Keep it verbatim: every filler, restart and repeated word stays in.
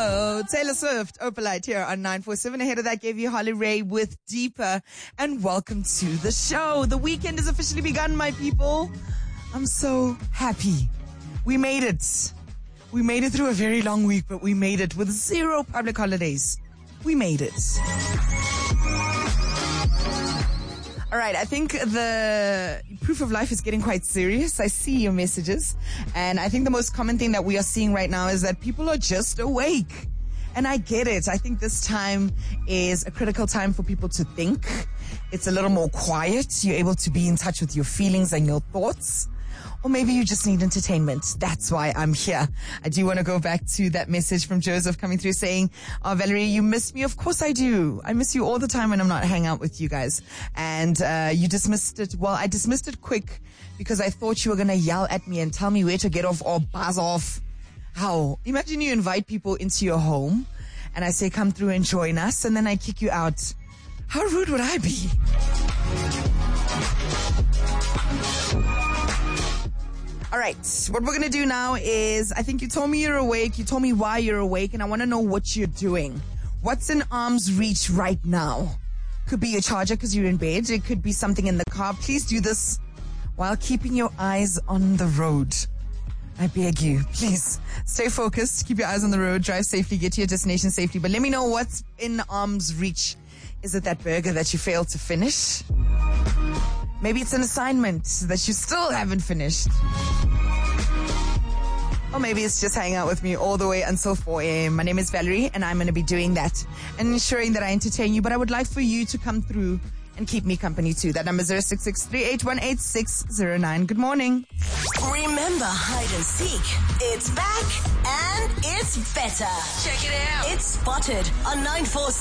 go. Taylor Swift, Opalite here on nine four seven. Ahead of that, gave you Holly Ray with Deeper. And welcome to the show. The weekend has officially begun, my people. I'm so happy. We made it. We made it through a very long week, but we made it with zero public holidays. We made it. All right, I think the proof of life is getting quite serious. I see your messages. And I think the most common thing that we are seeing right now is that people are just awake. And I get it. I think this time is a critical time for people to think. It's a little more quiet. You're able to be in touch with your feelings and your thoughts. Or maybe you just need entertainment. That's why I'm here. I do want to go back to that message from Joseph coming through saying, oh, Valerie, you miss me. Of course I do. I miss you all the time when I'm not hanging out with you guys. And uh, you dismissed it. Well, I dismissed it quick because I thought you were going to yell at me and tell me where to get off or buzz off. How? Imagine you invite people into your home and I say, come through and join us. And then I kick you out. How rude would I be? All right, what we're going to do now is, I think you told me you're awake, you told me why you're awake, and I want to know what you're doing. What's in arm's reach right now? Could be your charger because you're in bed. It could be something in the car. Please do this while keeping your eyes on the road. I beg you, please stay focused, keep your eyes on the road, drive safely, get to your destination safely. But let me know what's in arm's reach. Is it that burger that you failed to finish? Maybe it's an assignment that you still haven't finished. Or maybe it's just hanging out with me all the way until four a.m. My name is Valerie, and I'm going to be doing that and ensuring that I entertain you. But I would like for you to come through and keep me company too. That number is zero six six three eight one eight six zero nine. Good morning. Remember hide and seek. It's back and it's better. Check it out. It's Spotted on nine four